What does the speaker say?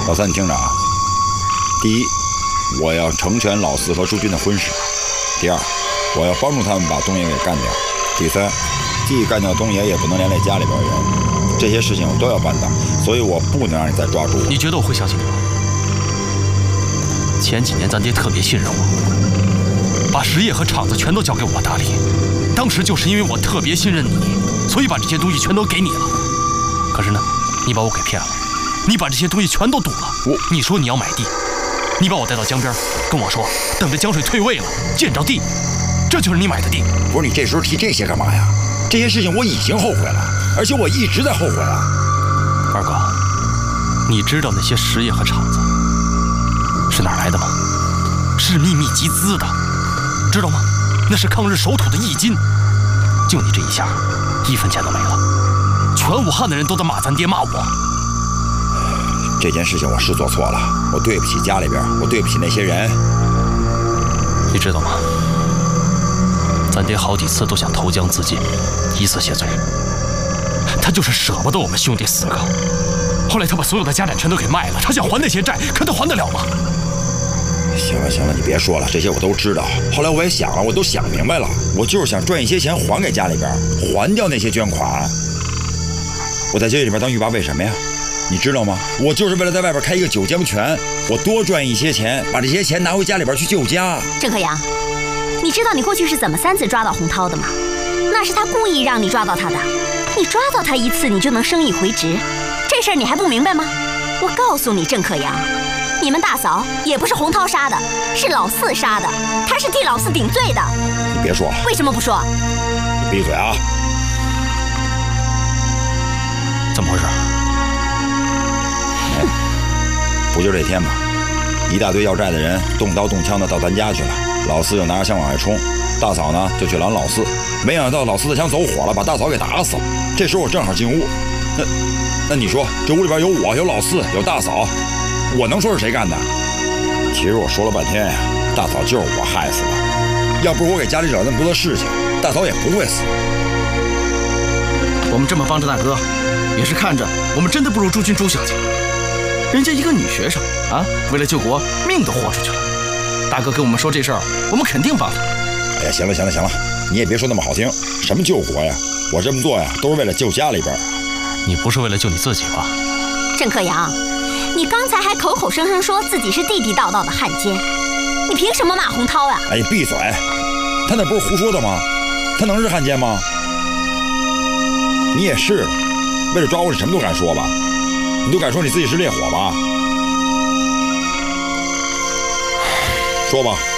老三，你听着啊。第一，我要成全老四和朱军的婚事；第二，我要帮助他们把东爷给干掉；第三，既干掉东爷，也不能连累家里边人。这些事情我都要办到，所以我不能让你再抓住我。 你觉得我会相信你吗？前几年咱爹特别信任我，把实业和厂子全都交给我打理。当时就是因为我特别信任你，所以把这些东西全都给你了。可是呢，你把我给骗了，你把这些东西全都赌了。你说你要买地，你把我带到江边，跟我说等着江水退位了见着地，这就是你买的地。 不是你这时候提这些干嘛呀？这些事情我已经后悔了，而且我一直在后悔啊。 二哥，你知道那些实业和厂子是哪儿来的吗？是秘密集资的，知道吗？那是抗日守土的义金。就你这一下，1分钱都没了，全武汉的人都在骂咱爹骂我。 这件事情我是做错了，我对不起家里边，我对不起那些人。 你知道吗？咱爹好几次都想投江自尽，以死谢罪。他就是舍不得我们兄弟4个。后来他把所有的家产全都给卖了，他想还那些债，可他还得了吗？ 行了行了，你别说了，这些我都知道。后来我也想了，我都想明白了，我就是想赚一些钱还给家里边，还掉那些捐款。我在监狱里边当狱霸为什么呀？你知道吗？我就是为了在外边开一个九江泉，我多赚一些钱，把这些钱拿回家里边去救家。 郑克阳，你知道你过去是怎么3次抓到洪涛的吗？那是他故意让你抓到他的，你抓到他1次，你就能生意回直。这事儿你还不明白吗？我告诉你，郑克阳，你们大嫂也不是洪涛杀的，是老四杀的，他是替老四顶罪的。 你别说了。 为什么不说？ 你闭嘴啊！ 怎么回事？ 不就这天吗？一大堆要债的人动刀动枪的到咱家去了，老四又拿着枪往外冲，大嫂呢就去拦老四，没想到老四的枪走火了，把大嫂给打死了。这时候我正好进屋，那你说这屋里边有我，有老四，有大嫂，我能说是谁干的？其实我说了半天呀，大嫂就是我害死的，要不是我给家里惹那么多的事情，大嫂也不会死。 我们这么帮着大哥，也是看着我们真的不如朱军朱小姐。人家一个女学生啊，为了救国，命都豁出去了。大哥跟我们说这事儿，我们肯定帮他。 哎呀，行了行了行了，你也别说那么好听，什么救国呀？我这么做呀，都是为了救家里边。 你不是为了救你自己吧？ 郑克阳，你刚才还口口声声说自己是地地道道的汉奸，你凭什么骂洪涛啊？ 哎，闭嘴！他那不是胡说的吗？他能是汉奸吗？你也是，为了抓我，你什么都敢说吧？你都敢说你自己是烈火吧？说吧。